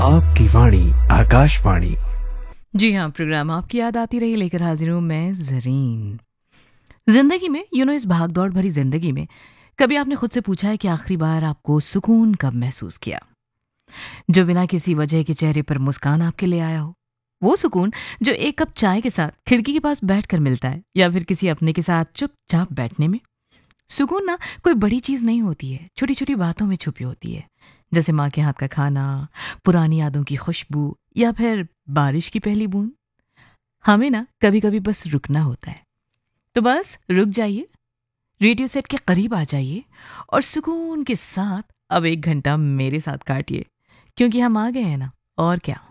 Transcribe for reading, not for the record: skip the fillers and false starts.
आपकी वाणी आकाशवाणी। जी हाँ, प्रोग्राम आपकी याद आती रही लेकर हाजिर हूँ मैं ज़रीन। जिंदगी में इस भाग दौड़ भरी जिंदगी में कभी आपने खुद से पूछा है कि आखिरी बार आपको सुकून कब महसूस किया, जो बिना किसी वजह के चेहरे पर मुस्कान आपके ले आया हो। वो सुकून जो एक कप चाय के साथ खिड़की के पास बैठकर मिलता है, या फिर किसी अपने के साथ चुपचाप बैठने में। सुकून ना कोई बड़ी चीज नहीं होती है, छोटी छोटी बातों में छुपी होती है। जैसे माँ के हाथ का खाना, पुरानी यादों की खुशबू, या फिर बारिश की पहली बूंद। हमें ना कभी कभी बस रुकना होता है, तो बस रुक जाइए, रेडियो सेट के करीब आ जाइए और सुकून के साथ अब 1 घंटा मेरे साथ काटिए, क्योंकि हम आ गए हैं ना, और क्या।